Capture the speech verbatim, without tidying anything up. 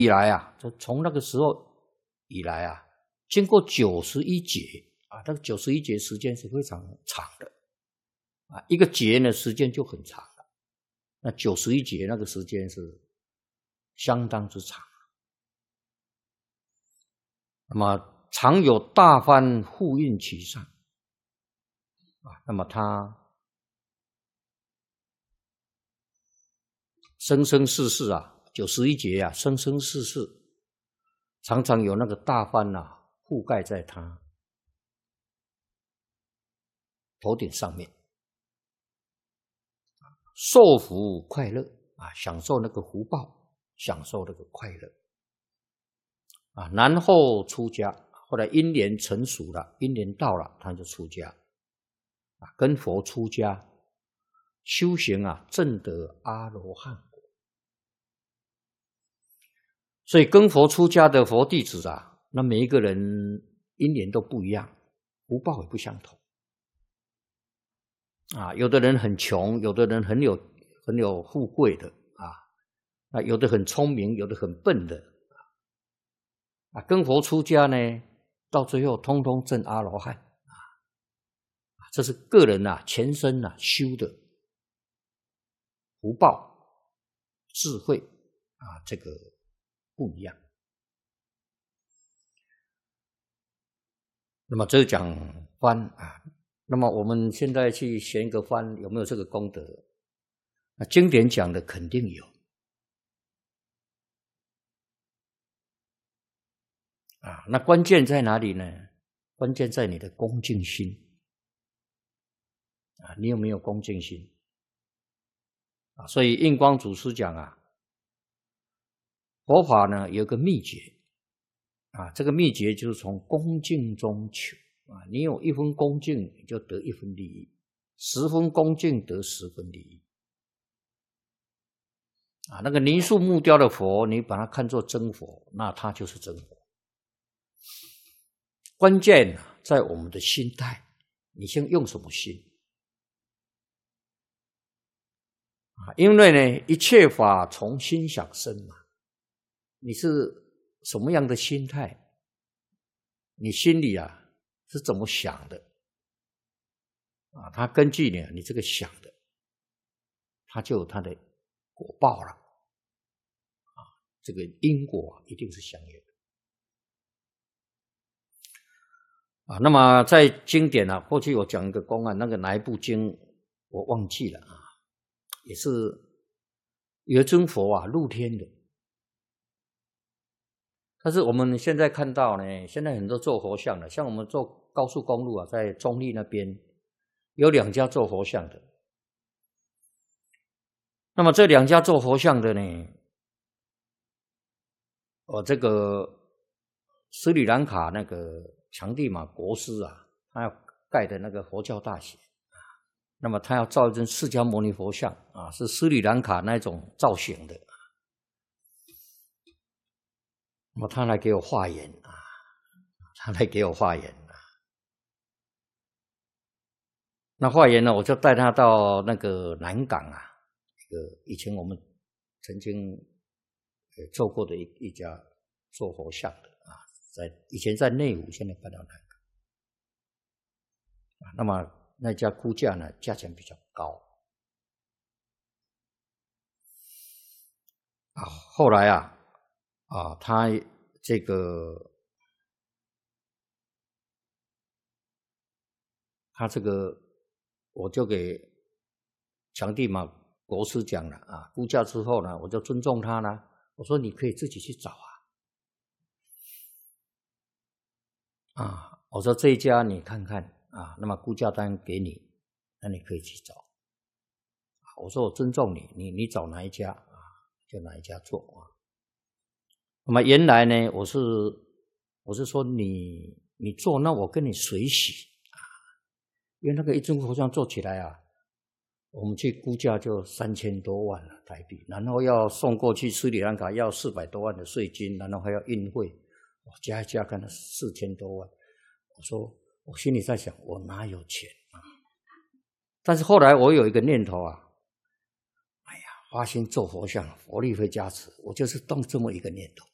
以来啊，就从那个时候以来啊，经过九十一劫啊，这个九十一劫时间是非常长的啊，一个劫呢时间就很长了，那九十一劫那个时间是相当之长。那么常有大幡护印其上啊，那么他生生世世啊，九十一劫啊，生生世世常常有那个大幡啊覆盖在他头顶上面，受福快乐啊，享受那个福报，享受那个快乐啊。然后出家，后来因缘成熟了，因缘到了，他就出家啊，跟佛出家修行啊，证得阿罗汉果。所以跟佛出家的佛弟子啊，那每一个人因缘都不一样，福报也不相同啊。有的人很穷，有的人很有很有富贵的啊，啊，有的很聪明，有的很笨的啊。跟佛出家呢，到最后通通证阿罗汉啊，这是个人啊前身啊修的福报、智慧啊，这个不一样。那么这讲幡啊，那么我们现在去选一个幡，有没有这个功德？那经典讲的肯定有啊。那关键在哪里呢？关键在你的恭敬心啊，你有没有恭敬心啊？所以印光祖师讲啊，佛法呢有个秘诀啊，这个秘诀就是从恭敬中求啊。你有一分恭敬，你就得一分利益；十分恭敬得十分利益啊。那个泥塑木雕的佛，你把它看作真佛，那它就是真佛。关键在我们的心态，你先用什么心啊？因为呢，一切法从心想生嘛。你是什么样的心态？你心里啊是怎么想的啊？它根据你你这个想的，它就有它的果报了啊。这个因果啊一定是相应的啊。那么在经典啊，过去我讲一个公案，那个哪一部经我忘记了啊，也是有一尊佛啊入天的。但是我们现在看到呢，现在很多做佛像的，像我们做高速公路啊，在中立那边有两家做佛像的。那么这两家做佛像的呢，哦，这个斯里兰卡那个强地玛国师啊，他要盖的那个佛教大学，那么他要造一尊释迦牟尼佛像啊，是斯里兰卡那种造型的。那么他来给我化缘啊，他来给我化缘啊。那化缘呢，我就带他到那个南港啊，这个以前我们曾经做过的一一家做佛像的啊，在以前在内湖，现在搬到南港啊。那么那家估价呢，价钱比较高啊。后来啊。啊，他这个，他这个，我就给强地玛国师讲了啊。估价之后呢，我就尊重他了。我说你可以自己去找啊，啊，我说这一家你看看啊，那么估价单给你，那你可以去找。我说我尊重你，你你找哪一家啊，就哪一家做啊。那么原来呢，我是我是说你你做，那我跟你随喜啊，因为那个一尊佛像做起来啊，我们去估价就三千多万了台币，然后要送过去斯里兰卡要四百多万的税金，然后还要运费，加一加看了四千多万。我说我心里在想，我哪有钱啊？但是后来我有一个念头啊，哎呀，发心做佛像，佛力会加持，我就是动这么一个念头。